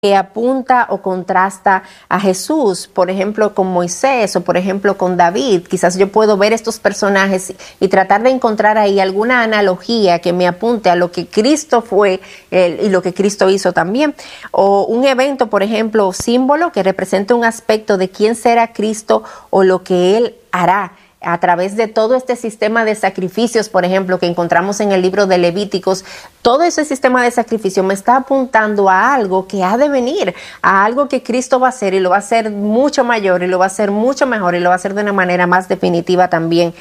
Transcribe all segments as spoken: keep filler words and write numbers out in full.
que apunta o contrasta a Jesús, por ejemplo con Moisés o por ejemplo con David. Quizás yo puedo ver estos personajes y tratar de encontrar ahí alguna analogía que me apunte a lo que Cristo fue eh, y lo que Cristo hizo también. O un evento, por ejemplo, o símbolo que represente un aspecto de quién será Cristo o lo que Él hará a través de todo este sistema de sacrificios, por ejemplo, que encontramos en el libro de Levíticos. Todo ese sistema de sacrificio me está apuntando a algo que ha de venir, a algo que Cristo va a hacer, y lo va a hacer mucho mayor, y lo va a hacer mucho mejor, y lo va a hacer de una manera más definitiva también.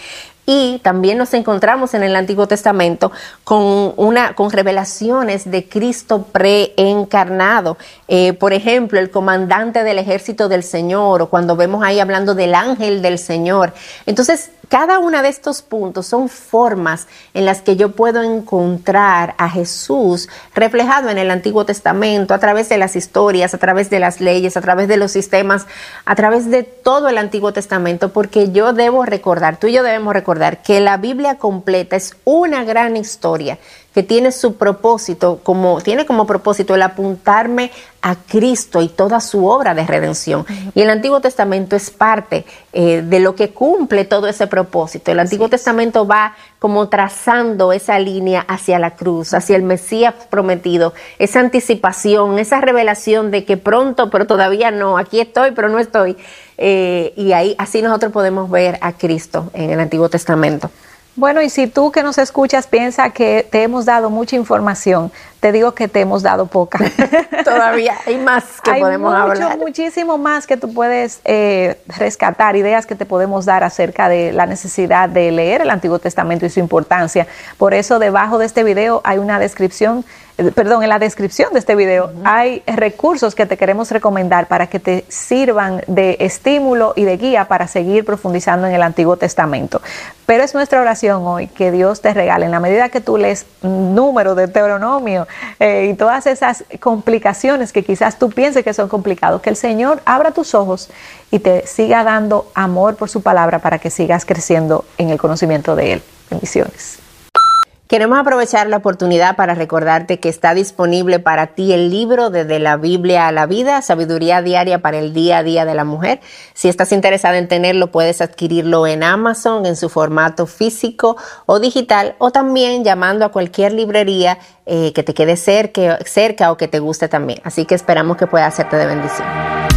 Y también nos encontramos en el Antiguo Testamento con, una, con revelaciones de Cristo preencarnado. Eh, por ejemplo, el comandante del ejército del Señor, o cuando vemos ahí hablando del ángel del Señor. Entonces, cada uno de estos puntos son formas en las que yo puedo encontrar a Jesús reflejado en el Antiguo Testamento, a través de las historias, a través de las leyes, a través de los sistemas, a través de todo el Antiguo Testamento, porque yo debo recordar, tú y yo debemos recordar que la Biblia completa es una gran historia que tiene su propósito, como, tiene como propósito el apuntarme a Cristo y toda su obra de redención. Uh-huh. Y el Antiguo Testamento es parte eh, de lo que cumple todo ese propósito. El Antiguo sí. Testamento va como trazando esa línea hacia la cruz, hacia el Mesías prometido, esa anticipación, esa revelación de que pronto, pero todavía no, aquí estoy, pero no estoy. Eh, y ahí así nosotros podemos ver a Cristo en el Antiguo Testamento. Bueno, y si tú que nos escuchas piensas que te hemos dado mucha información, te digo que te hemos dado poca. Todavía hay más que hay podemos mucho, hablar. Hay muchísimo más que tú puedes eh, rescatar, ideas que te podemos dar acerca de la necesidad de leer el Antiguo Testamento y su importancia. Por eso debajo de este video hay una descripción, eh, perdón, en la descripción de este video uh-huh. hay recursos que te queremos recomendar para que te sirvan de estímulo y de guía para seguir profundizando en el Antiguo Testamento. Pero es nuestra oración hoy que Dios te regale, en la medida que tú lees números de Deuteronomio eh, y todas esas complicaciones que quizás tú pienses que son complicados, que el Señor abra tus ojos y te siga dando amor por su palabra para que sigas creciendo en el conocimiento de Él. Bendiciones. Queremos aprovechar la oportunidad para recordarte que está disponible para ti el libro Desde la Biblia a la Vida, Sabiduría Diaria para el Día a Día de la Mujer. Si estás interesada en tenerlo, puedes adquirirlo en Amazon en su formato físico o digital, o también llamando a cualquier librería eh, que te quede cerca, cerca o que te guste también. Así que esperamos que pueda hacerte de bendición.